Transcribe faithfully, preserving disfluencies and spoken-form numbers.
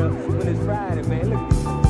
up when it's Friday, man. Look at this.